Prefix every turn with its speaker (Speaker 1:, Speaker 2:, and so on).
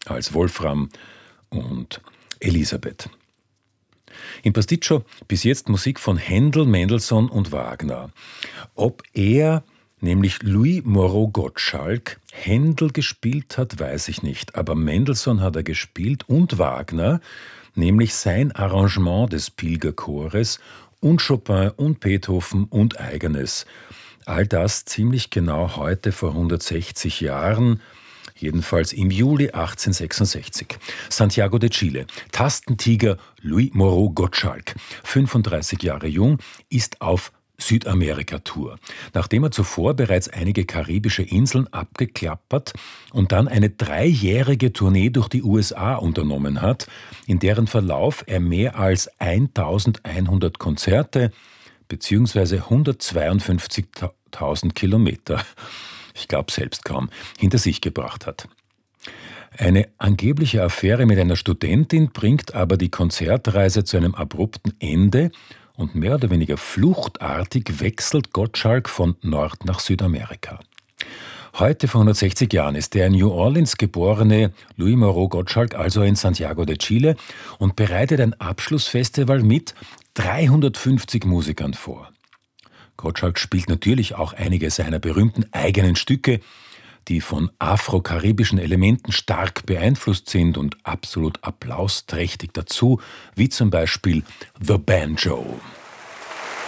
Speaker 1: als Wolfram und Elisabeth. Im Pasticcio bis jetzt Musik von Händel, Mendelssohn und Wagner. Ob er, nämlich Louis Moreau Gottschalk, Händel gespielt hat, weiß ich nicht. Aber Mendelssohn hat er gespielt und Wagner, nämlich sein Arrangement des Pilgerchores und Chopin und Beethoven und Eigenes. All das ziemlich genau heute vor 160 Jahren, jedenfalls im Juli 1866. Santiago de Chile. Tastentiger Louis Moreau Gottschalk, 35 Jahre jung, ist auf Südamerika-Tour. Nachdem er zuvor bereits einige karibische Inseln abgeklappert und dann eine 3-jährige Tournee durch die USA unternommen hat, in deren Verlauf er mehr als 1100 Konzerte bzw. 152.000 Kilometer, ich glaube selbst kaum, hinter sich gebracht hat. Eine angebliche Affäre mit einer Studentin bringt aber die Konzertreise zu einem abrupten Ende und mehr oder weniger fluchtartig wechselt Gottschalk von Nord- nach Südamerika. Heute vor 160 Jahren ist der in New Orleans geborene Louis Moreau Gottschalk also in Santiago de Chile und bereitet ein Abschlussfestival mit 350 Musikern vor. Gottschalk spielt natürlich auch einige seiner berühmten eigenen Stücke, die von afro-karibischen Elementen stark beeinflusst sind und absolut applausträchtig dazu, wie zum Beispiel The Banjo.